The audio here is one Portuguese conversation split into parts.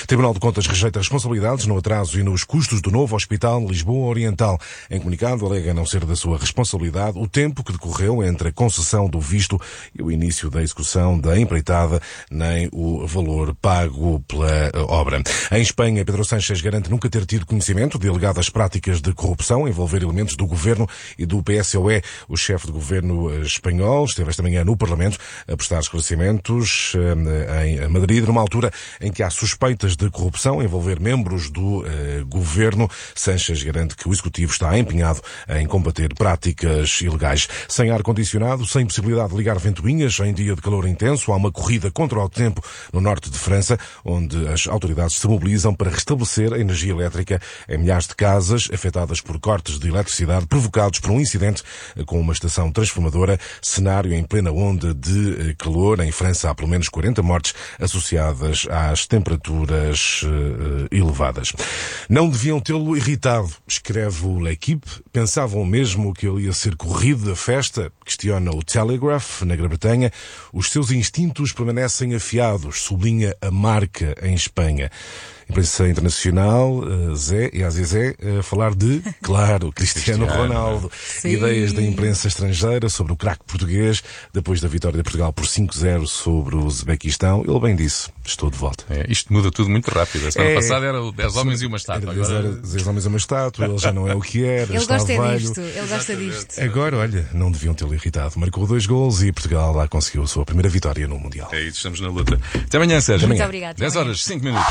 Tribunal de Contas rejeita responsabilidades no atraso e nos custos do novo Hospital Lisboa Oriental. Em comunicado, alega não ser da sua responsabilidade o tempo que decorreu entre a concessão do visto e o início da execução da empreitada, nem o valor pago pela obra. Em Espanha, Pedro Sánchez garante nunca ter tido conhecimento de alegadas práticas de corrupção envolver elementos do governo e do PSOE. O chefe de governo espanhol esteve esta manhã no Parlamento a prestar esclarecimentos em Madrid, numa altura em que há suspeitas de corrupção a envolver membros do governo. Sánchez garante que o Executivo está empenhado em combater práticas ilegais. Sem ar-condicionado, sem possibilidade de ligar ventoinhas em dia de calor intenso, há uma corrida contra o tempo no norte de França, onde as autoridades se mobilizam para restabelecer a energia elétrica em milhares de casas afetadas por cortes de eletricidade provocados por um incidente com uma estação transformadora, cenário em plena onda de calor. Em França há pelo menos 40 mortes associadas às temperaturas elevadas. Não deviam tê-lo irritado, escreve o L'Équipe. Pensavam mesmo que ele ia ser corrido da festa? Questiona o Telegraph, na Grã-Bretanha. Os seus instintos permanecem afiados, sublinha a Marca em Espanha. Imprensa internacional, Zé e Azizé, a falar de, claro, Cristiano Ronaldo. Sim. Ideias da imprensa estrangeira sobre o craque português, depois da vitória de Portugal por 5-0 sobre o Uzbequistão. Ele bem disse, estou de volta. Isto muda tudo muito rápido. A semana passada era 10 homens e uma estátua. Agora 10 homens e uma estátua, ele já não é o que era, Ele está gosta velho. disto, ele gosta disto. Agora, olha, não deviam tê-lo irritado. Marcou 2 golos e Portugal lá conseguiu a sua primeira vitória no Mundial. É isso, estamos na luta. Até amanhã, Sérgio. Muito obrigado. 10 horas, 5 minutos.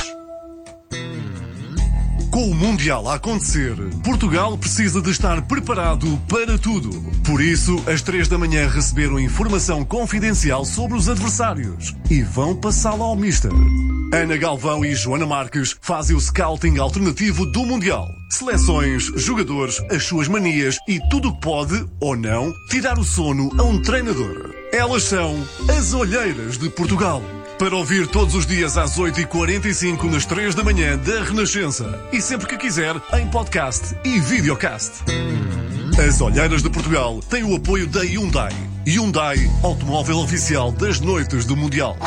Com o Mundial a acontecer, Portugal precisa de estar preparado para tudo. Por isso, às 3 da manhã receberam informação confidencial sobre os adversários e vão passá-la ao Mister. Ana Galvão e Joana Marques fazem o scouting alternativo do Mundial. Seleções, jogadores, as suas manias e tudo o que pode, ou não, tirar o sono a um treinador. Elas são as Olheiras de Portugal. Para ouvir todos os dias às 8h45 nas 3 da manhã da Renascença. E sempre que quiser, em podcast e videocast. As Olheiras de Portugal têm o apoio da Hyundai. Hyundai, automóvel oficial das noites do Mundial.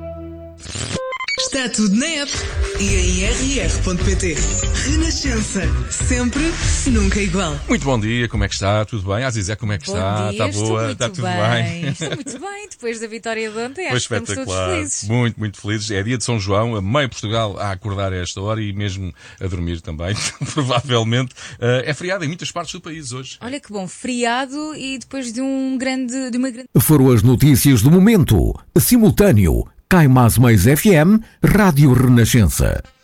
Está tudo na app e em rr.pt. Renascença. Sempre, nunca igual. Muito bom dia, como é que está? Tudo bem? Azizé, como é que está? Bom dia, Está boa? Está tudo bem? Estou muito bem, depois da vitória de ontem, Foi acho que estamos todos espetacular. felizes. Muito, muito felizes. É dia de São João, a meio Portugal a acordar a esta hora e mesmo a dormir também, provavelmente. É feriado em muitas partes do país hoje. Olha que bom, feriado e depois de uma grande... Foram as notícias do momento. Simultâneo. Cai Mais FM, Rádio Renascença.